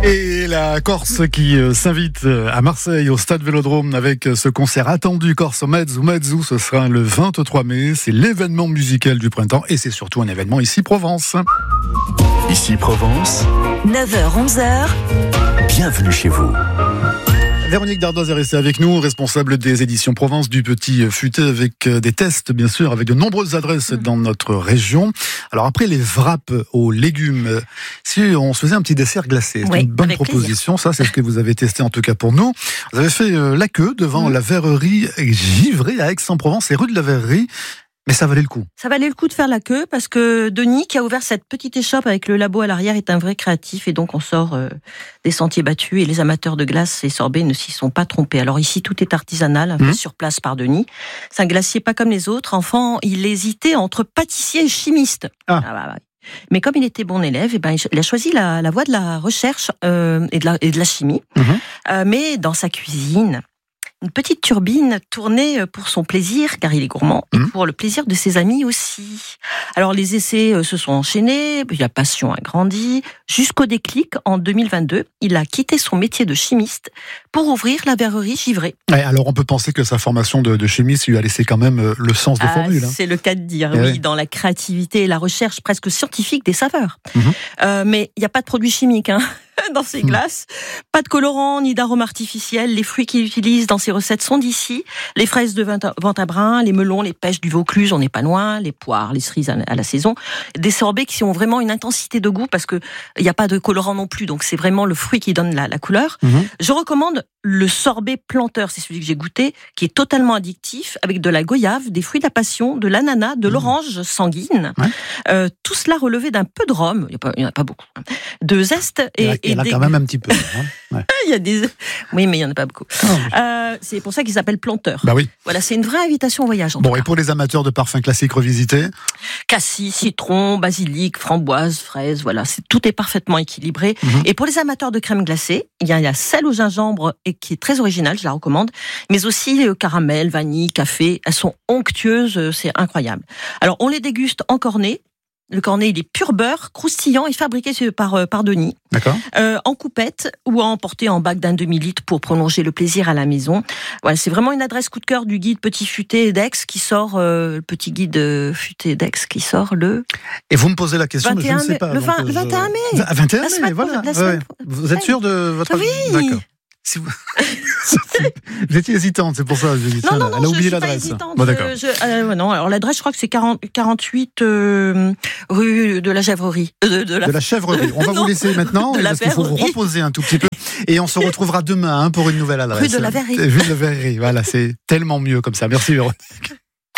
Et la Corse qui s'invite à Marseille au Stade Vélodrome avec ce concert attendu Corse Mezzo Mezzo, ce sera le 23 mai. C'est l'événement musical du printemps et c'est surtout un événement ici Provence. Ici Provence, 9h-11h, bienvenue chez vous. Véronique Dardoz est restée avec nous, responsable des éditions Provence du Petit Futé, avec des tests, bien sûr, avec de nombreuses adresses dans notre région. Alors après les wraps aux légumes, si on se faisait un petit dessert glacé, c'est une bonne proposition. Plaisir. Ça, c'est ce que vous avez testé en tout cas pour nous. Vous avez fait la queue devant la verrerie Givré à Aix-en-Provence et rue de la Verrerie. Mais ça valait le coup. Ça valait le coup de faire la queue parce que Denis, qui a ouvert cette petite échoppe avec le labo à l'arrière, est un vrai créatif et donc on sort des sentiers battus et les amateurs de glace et sorbets ne s'y sont pas trompés. Alors ici, tout est artisanal, fait sur place par Denis. C'est un glacier pas comme les autres. Enfant, il hésitait entre pâtissier et chimiste. Mais comme il était bon élève, il a choisi la voie de la recherche et de la chimie. Mais dans sa cuisine, une petite turbine tournée pour son plaisir, car il est gourmand, et pour le plaisir de ses amis aussi. Alors les essais se sont enchaînés, la passion a grandi, jusqu'au déclic, en 2022, il a quitté son métier de chimiste pour ouvrir la verrerie Givré. Ouais, alors on peut penser que sa formation de chimiste lui a laissé quand même le sens des formules. C'est le cas de dire, dans la créativité et la recherche presque scientifique des saveurs. Mais il n'y a pas de produits chimiques, dans ces glaces. Pas de colorant ni d'arômes artificiels. Les fruits qu'il utilise dans ses recettes sont d'ici. Les fraises de Ventabrin, les melons, les pêches du Vaucluse, on n'est pas loin, les poires, les cerises à la saison. Des sorbets qui ont vraiment une intensité de goût parce que il n'y a pas de colorant non plus, donc c'est vraiment le fruit qui donne la couleur. Je recommande le sorbet planteur, c'est celui que j'ai goûté, qui est totalement addictif, avec de la goyave, des fruits de la passion, de l'ananas, de l'orange sanguine. Tout cela relevé d'un peu de rhum, il n'y en a pas beaucoup, de zeste il y en a quand même un petit peu. Il y a des... Oui, mais il n'y en a pas beaucoup. C'est pour ça qu'il s'appelle planteur. Bah oui. Voilà, c'est une vraie invitation au voyage. Bon, et pour les amateurs de parfums classiques revisités, cassis, citron, basilic, framboise, fraise, voilà, tout est parfaitement équilibré. Et pour les amateurs de crème glacée, il y a celle au gingembre et qui est très originale, je la recommande, mais aussi caramel, vanille, café, elles sont onctueuses, c'est incroyable. Alors, on les déguste en cornet. Le cornet, il est pur beurre, croustillant et fabriqué par Denis. D'accord. En coupette ou à emporter en bac d'un demi-litre pour prolonger le plaisir à la maison. Voilà, c'est vraiment une adresse coup de cœur du guide Petit Futé d'Aix qui sort, le petit guide Futé d'Aix qui sort le... Et vous me posez la question, mais je ne sais pas. Le 21 mai. 21 mai, voilà. Vous êtes sûr de votre... Oui. D'accord. Si vous... vous étiez hésitante, c'est pour ça. Elle a oublié l'adresse. Bon, d'accord. Non, alors l'adresse, je crois que c'est 48 rue de la Chèvrerie. De la Chèvrerie. On va vous laisser maintenant parce qu'il faut vous reposer un tout petit peu. Et on se retrouvera demain pour une nouvelle adresse. Rue de la Verrerie. Rue de la Verrerie. Voilà, c'est tellement mieux comme ça. Merci Véronique.